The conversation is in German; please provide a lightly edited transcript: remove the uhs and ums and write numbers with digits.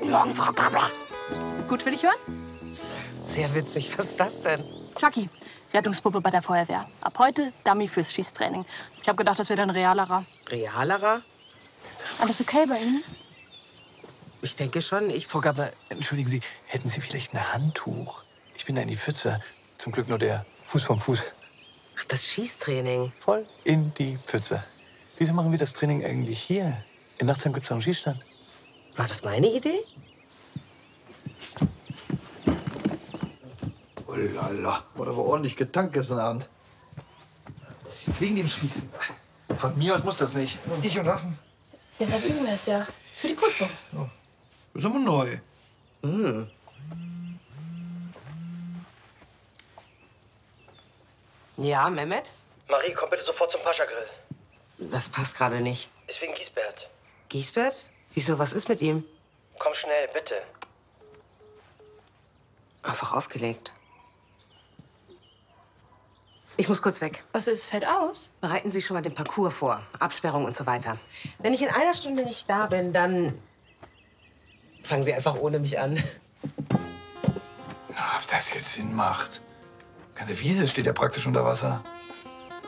Guten Morgen, Frau Gabler. Gut, will ich hören? Sehr witzig. Was ist das denn? Chucky, Rettungspuppe bei der Feuerwehr. Ab heute Dummy fürs Schießtraining. Ich habe gedacht, das wäre dann realerer. Realerer? Alles okay bei Ihnen? Ich denke schon. Frau Gabler, entschuldigen Sie, hätten Sie vielleicht ein Handtuch? Ich bin da in die Pfütze. Zum Glück nur der Fuß vom Fuß. Ach, das Schießtraining. Voll in die Pfütze. Wieso machen wir das Training eigentlich hier? In Nachtsheim gibt es einen Schießstand. War das meine Idee? Oh lala, wurde aber ordentlich getankt gestern Abend. Wegen dem Schießen. Von mir aus muss das nicht. Ich und Waffen. Deshalb üben wir es ja. Für die Prüfung. Oh. Das ist aber neu. Hm. Ja, Mehmet? Marie, komm bitte sofort zum Pascha-Grill. Das passt gerade nicht. Ist wegen Giesbert. Giesbert? Wieso, was ist mit ihm? Komm schnell, bitte. Einfach aufgelegt. Ich muss kurz weg. Was ist? Fällt aus? Bereiten Sie schon mal den Parcours vor. Absperrung und so weiter. Wenn ich in einer Stunde nicht da bin, dann fangen Sie einfach ohne mich an. Na, ob das jetzt Sinn macht. Ganze Wiese steht ja praktisch unter Wasser.